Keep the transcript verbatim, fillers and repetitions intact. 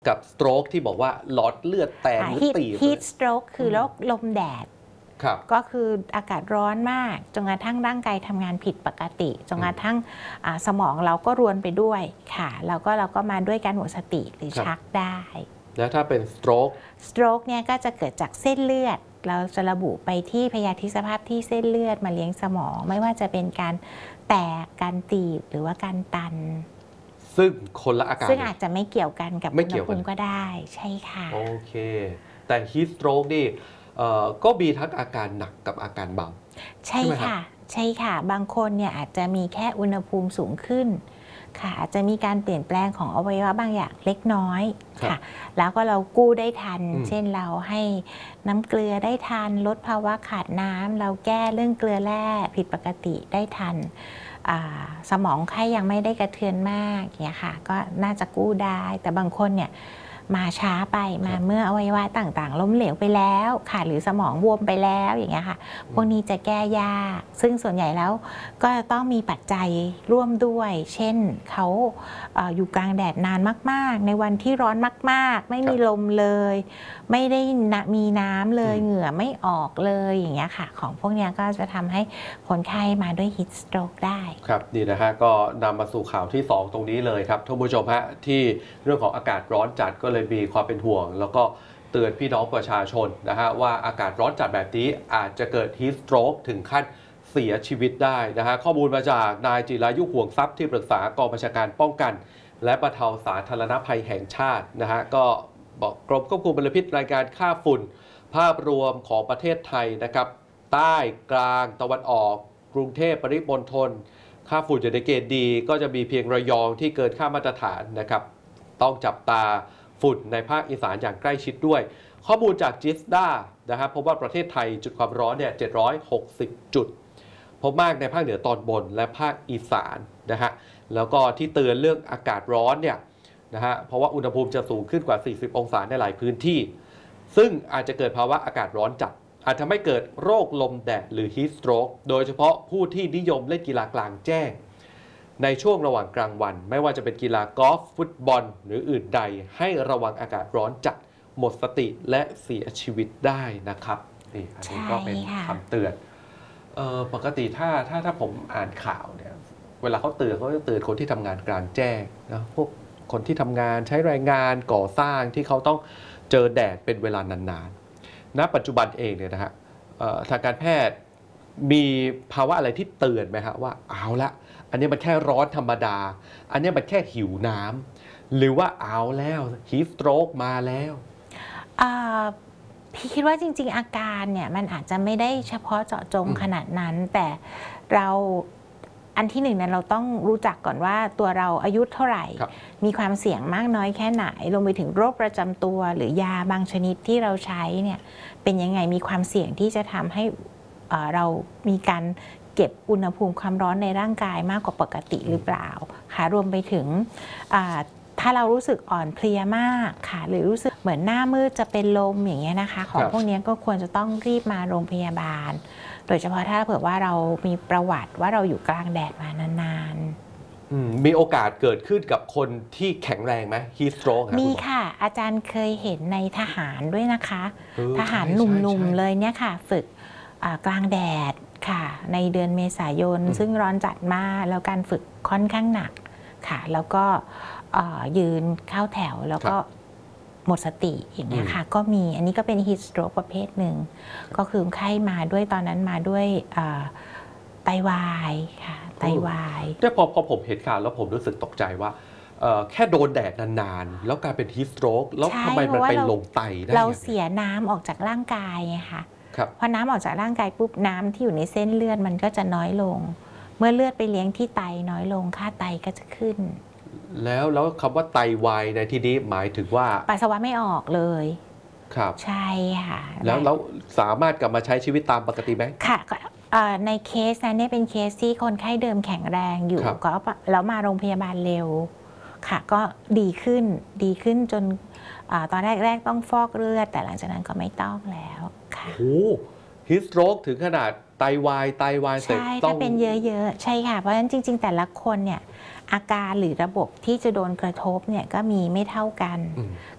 กับสโตรกที่บอกว่าหลอดเลือดแตกหรือตีบฮีทสโตรกคือโรคลมแดดก็คืออากาศร้อนมากจนกระทั่งร่างกายทำงานผิดปกติจนกระทั่งสมองเราก็รวนไปด้วยค่ะแล้วก็เราก็มาด้วยการหมดสติหรือชักได้แล้วถ้าเป็นสโตรกสโตรกเนี่ยก็จะเกิดจากเส้นเลือดเราจะระบุไปที่พยาธิสภาพที่เส้นเลือดมาเลี้ยงสมองไม่ว่าจะเป็นการแตกการตีบหรือว่าการตันซึ่งคนละอาการซึ่งอาจจะไม่เกี่ยวกันกับอุณหภูมิก็ได้ใช่ค่ะโอเคแต่ฮีทสโตรกนี่ก็มีทั้งอาการหนักกับอาการเบาใช่ค่ะใช่ค่ะบางคนเนี่ยอาจจะมีแค่อุณหภูมิสูงขึ้นค่ะอาจจะมีการเปลี่ยนแปลงของอวัยวะบางอย่างเล็กน้อยค่ะแล้วก็เรากู้ได้ทันเช่นเราให้น้ำเกลือได้ทันลดภาวะขาดน้ำเราแก้เรื่องเกลือแร่ผิดปกติได้ทันสมองไข้ยังไม่ได้กระเทือนมากเนี่ยค่ะก็น่าจะกู้ได้แต่บางคนเนี่ยมาช้าไปมาเมื่ออวัยวะต่างๆล้มเหลวไปแล้วค่ะหรือสมองบวมไปแล้วอย่างเงี้ยค่ะพวกนี้จะแก้ยากซึ่งส่วนใหญ่แล้วก็ต้องมีปัจจัยร่วมด้วยเช่นเขาอยู่กลางแดดนานมากๆในวันที่ร้อนมากๆไม่มีลมเลยไม่ได้มีน้ำเลยเหงื่อไม่ออกเลยอย่างเงี้ยค่ะของพวกนี้ก็จะทำให้คนไข้มาด้วยฮีทสโตรกได้ครับดีนะฮะก็นำมาสู่ข่าวที่สองตรงนี้เลยครับท่านผู้ชมฮะที่เรื่องของอากาศร้อนจัดก็เลยมีความเป็นห่วงแล้วก็เตือนพี่น้องประชาชนนะฮะว่าอากาศร้อนจัดแบบนี้อาจจะเกิดฮีทสโตรกถึงขั้นเสียชีวิตได้นะฮะข้อมูลมาจากนายจิรายุห่วงทรัพย์ที่ปรึกษากองบัญชาการป้องกันและบรรเทาสาธารณภัยแห่งชาตินะฮะก็บอกกรมควบคุมมลพิษรายการค่าฝุ่นภาพรวมของประเทศไทยนะครับใต้กลางตะวันออกกรุงเทพปริมณฑลค่าฝุ่นอยู่ในเกณฑ์ดีก็จะมีเพียงระยองที่เกินค่ามาตรฐานนะครับต้องจับตาฝุ่นในภาคอีสานอย่างใกล้ชิดด้วยข้อมูลจากจิสดานะครับพบว่าประเทศไทยจุดความร้อนเนี่ยเจ็ดร้อยหกสิบจุดพบมากในภาคเหนือตอนบนและภาคอีสานนะฮะแล้วก็ที่เตือนเรื่องอากาศร้อนเนี่ยนะฮะเพราะว่าอุณหภูมิจะสูงขึ้นกว่าสี่สิบองศาในหลายพื้นที่ซึ่งอาจจะเกิดภาวะอากาศร้อนจัดอาจทำให้เกิดโรคลมแดดหรือฮีทสโตรกโดยเฉพาะผู้ที่นิยมเล่นกีฬากลางแจ้งในช่วงระหว่างกลางวันไม่ว่าจะเป็นกีฬากอล์ฟฟุตบอลหรืออื่นใดให้ระวังอากาศร้อนจัดหมดสติและเสียชีวิตได้นะครับนี่อันนี้ก็เป็นคำเตือนเออปกติถ้าถ้าถ้าผมอ่านข่าวเนี่ยเวลาเขาเตือนเขาจะเตือนคนที่ทำงานกลางแจ้งนะพวกคนที่ทำงานใช้แรงงานก่อสร้างที่เขาต้องเจอแดดเป็นเวลานานๆณปัจจุบันเองเนี่ยนะฮะทางการแพทย์มีภาวะอะไรที่เตือนไหมฮะว่าเอาละอันนี้มันแค่ร้อนธรรมดาอันนี้มันแค่หิวน้ำหรือว่าเอาแล้วฮีทสโตรกมาแล้วพี่คิดว่าจริงๆอาการเนี่ยมันอาจจะไม่ได้เฉพาะเจาะจงขนาดนั้นแต่เราอันที่หนึ่งเนี่ยเราต้องรู้จักก่อนว่าตัวเราอายุเท่าไหร่มีความเสี่ยงมากน้อยแค่ไหนรวมไปถึงโรคประจำตัวหรือยาบางชนิดที่เราใช้เนี่ยเป็นยังไงมีความเสี่ยงที่จะทำให้เรามีการเก็บอุณหภูมิความร้อนในร่างกายมากกว่าปกติหรือเปล่าค่ะรวมไปถึงถ้าเรารู้สึกอ่อนเพลียมากค่ะหรือรู้สึกเหมือนหน้ามืดจะเป็นลมอย่างเงี้ยนะคะของพวกนี้ก็ควรจะต้องรีบมาโรงพยาบาลโดยเฉพาะถ้าเผื่อว่าเรามีประวัติว่าเราอยู่กลางแดดมานานๆมีโอกาสเกิดขึ้นกับคนที่แข็งแรงไหมฮีทสโตรกมีค่ะอาจารย์เคยเห็นในทหารด้วยนะคะทหารหนุ่มๆเลยเนี่ยค่ะฝึกกลางแดดค่ะในเดือนเมษายนซึ่งร้อนจัดมากแล้วการฝึกค่อนข้างหนักค่ะแล้วก็ยืนเข้าแถวแล้วก็หมดสติอย่างเงี้ยค่ะก็มีอันนี้ก็เป็นฮีทสโตรกประเภทหนึ่งก็คือไข้มาด้วยตอนนั้นมาด้วยไตวายค่ะไตวายแต่พอพอผมเห็นข่าวแล้วผมรู้สึกตกใจว่าแค่โดนแดดนานๆแล้วกลายเป็นฮีทสโตรกแล้วทำไมมันไปลงไตได้เราเสียน้ำออกจากร่างกายไงคะพอน้ำออกจากร่างกายปุ๊บน้ำที่อยู่ในเส้นเลือดมันก็จะน้อยลงเมื่อเลือดไปเลี้ยงที่ไตน้อยลงค่าไตก็จะขึ้นแล้วแล้วคำว่าไตวายในที่นี้หมายถึงว่าปัสสาวะไม่ออกเลยครับใช่ค่ะแล้วแล้วสามารถกลับมาใช้ชีวิตตามปกติไหมค่ะในเคสนั้นเนี่ยเป็นเคสที่คนไข้เดิมแข็งแรงอยู่ก็แล้วมาโรงพยาบาลเร็วค่ะก็ดีขึ้นดีขึ้นจนตอนแรกๆต้องฟอกเลือดแต่หลังจากนั้นก็ไม่ต้องแล้วค่ะโอ้ฮีทสโตรกถึงขนาดไตวายไตวายเสร็จต้องเป็นเยอะๆใช่ค่ะเพราะฉะนั้นจริงๆแต่ละคนเนี่ยอาการหรือระบบที่จะโดนกระทบเนี่ยก็มีไม่เท่ากัน